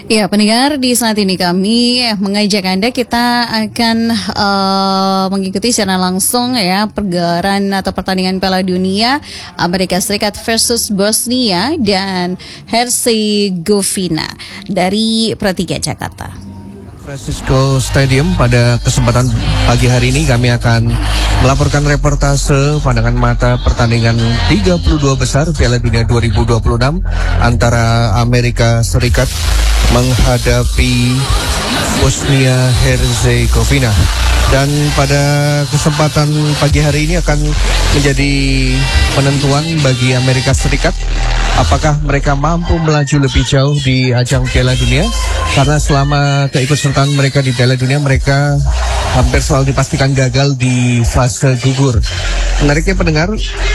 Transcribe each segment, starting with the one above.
Ya, pendengar, di saat ini kami mengajak Anda, kita akan mengikuti secara langsung ya pergelaran atau pertandingan Piala Dunia Amerika Serikat versus Bosnia dan Herzegovina dari Pro3 Jakarta. Francisco Stadium. Pada kesempatan pagi hari ini kami akan melaporkan reportase pandangan mata pertandingan 32 besar Piala Dunia 2026 antara Amerika Serikat menghadapi Bosnia Herzegovina. Dan pada kesempatan pagi hari ini akan menjadi penentuan bagi Amerika Serikat apakah mereka mampu melaju lebih jauh di ajang Piala Dunia, karena selama keikutsertaan mereka di Piala Dunia mereka hampir selalu dipastikan gagal di fase gugur. Menariknya pendengar,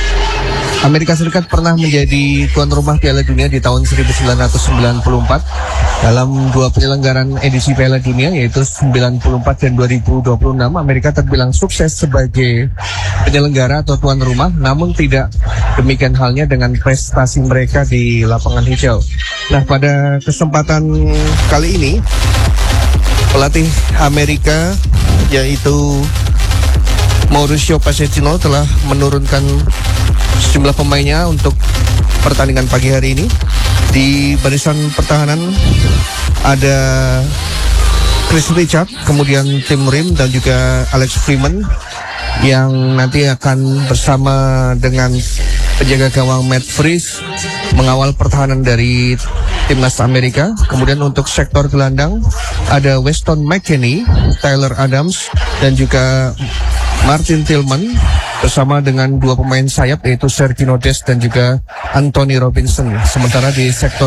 Amerika Serikat pernah menjadi tuan rumah Piala Dunia di tahun 1994 dalam dua penyelenggaraan edisi Piala Dunia, yaitu 94 dan 2026. Amerika terbilang sukses sebagai penyelenggara atau tuan rumah, namun tidak demikian halnya dengan prestasi mereka di lapangan hijau. Nah, pada kesempatan kali ini pelatih Amerika yaitu Mauricio Pochettino telah menurunkan sejumlah pemainnya untuk pertandingan pagi hari ini. Di barisan pertahanan ada Chris Richard, kemudian Tim Rim dan juga Alex Freeman yang nanti akan bersama dengan penjaga gawang Matt Freese mengawal pertahanan dari timnas Amerika. Kemudian untuk sektor gelandang ada Weston McKennie, Tyler Adams dan juga Martin Tillman bersama dengan dua pemain sayap yaitu Sergio Dest dan juga Anthony Robinson. Sementara di sektor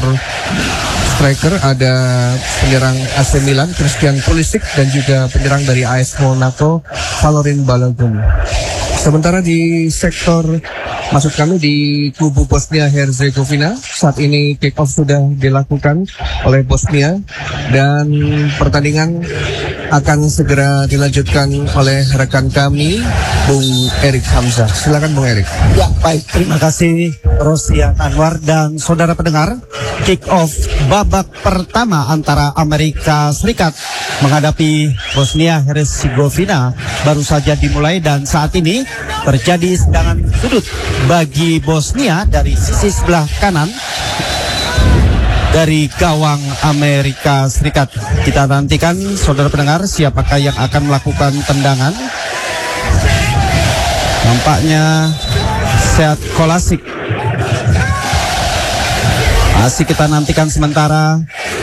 striker ada penyerang AC Milan Christian Pulisic dan juga penyerang dari AS Monaco Valorin Balogun. Sementara di sektor, maksud kami di kubu Bosnia Herzegovina, saat ini kick off sudah dilakukan oleh Bosnia dan pertandingan akan segera dilanjutkan oleh rekan kami, Bung Erik Hamzah. Silakan Bung Erik. Ya, baik. Terima kasih Rosian Anwar dan saudara pendengar. Kick off babak pertama antara Amerika Serikat menghadapi Bosnia Herzegovina baru saja dimulai dan saat ini terjadi serangan sudut bagi Bosnia dari sisi sebelah kanan dari gawang Amerika Serikat. Kita nantikan saudara pendengar siapakah yang akan melakukan tendangan. Nampaknya Sead Kolasik. Masih kita nantikan sementara.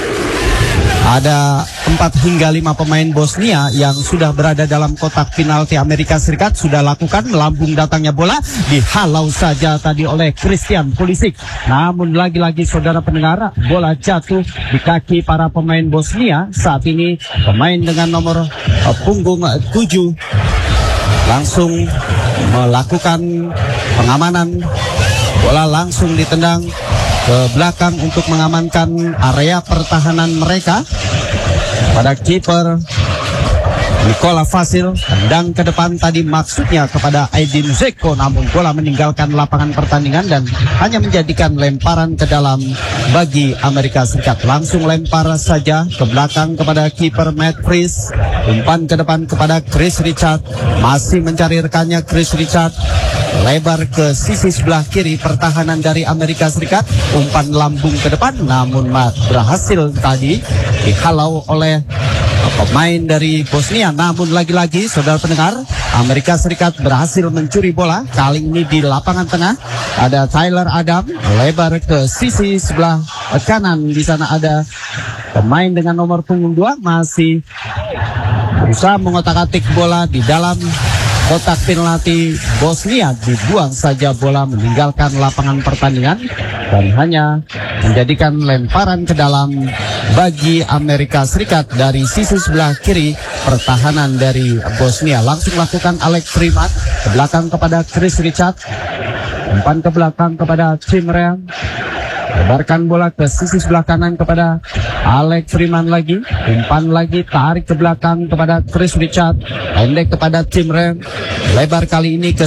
Ada 4 hingga 5 pemain Bosnia yang sudah berada dalam kotak penalti. Amerika Serikat sudah lakukan, melambung datangnya bola, dihalau saja tadi oleh Christian Pulisic. Namun lagi-lagi saudara pendengar, bola jatuh di kaki para pemain Bosnia. Saat ini pemain dengan nomor punggung 7 langsung melakukan pengamanan. Bola langsung ditendang ke belakang untuk mengamankan area pertahanan mereka. Pada kiper Nikola Vasil, tendang ke depan tadi maksudnya kepada Aydin Dzeko, namun bola meninggalkan lapangan pertandingan dan hanya menjadikan lemparan ke dalam bagi Amerika Serikat. Langsung lempar saja ke belakang kepada kiper Matt Freese, umpan ke depan kepada Chris Richard, masih mencari rekannya Chris Richard, lebar ke sisi sebelah kiri pertahanan dari Amerika Serikat, umpan lambung ke depan namun berhasil tadi dihalau oleh pemain dari Bosnia. Namun lagi-lagi saudara pendengar, Amerika Serikat berhasil mencuri bola. Kali ini di lapangan tengah ada Tyler Adams, lebar ke sisi sebelah kanan. Di sana ada pemain dengan nomor punggung 2 masih berusaha mengotak-atik bola di dalam kotak penalti Bosnia. Dibuang saja bola meninggalkan lapangan pertandingan dan hanya menjadikan lemparan ke dalam bagi Amerika Serikat dari sisi sebelah kiri pertahanan dari Bosnia. Langsung lakukan Alex Freeman ke belakang kepada Chris Richard, umpan ke belakang kepada Tim Rim, lebarkan bola ke sisi sebelah kanan kepada Alex Freeman lagi, umpan lagi, tarik ke belakang kepada Chris Richard, pendek kepada Tim Rim, lebar kali ini ke